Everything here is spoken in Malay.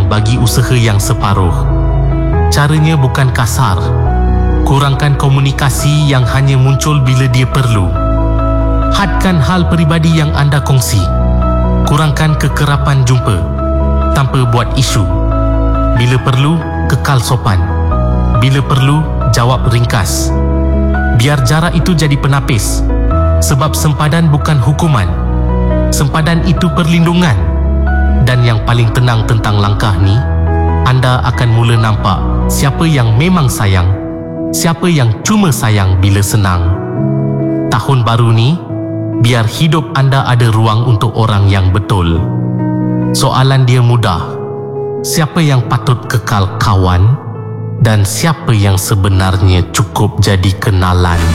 bagi usaha yang separuh. Caranya bukan kasar. Kurangkan komunikasi yang hanya muncul bila dia perlu. Hadkan hal peribadi yang anda kongsi. Kurangkan kekerapan jumpa tanpa buat isu. Bila perlu, kekal sopan. Bila perlu, jawab ringkas. Biar jarak itu jadi penapis. Sebab sempadan bukan hukuman. Sempadan itu perlindungan. Dan yang paling tenang tentang langkah ni, anda akan mula nampak siapa yang memang sayang, siapa yang cuma sayang bila senang. Tahun baru ni, biar hidup anda ada ruang untuk orang yang betul. Soalan dia mudah. Siapa yang patut kekal kawan dan siapa yang sebenarnya cukup jadi kenalan?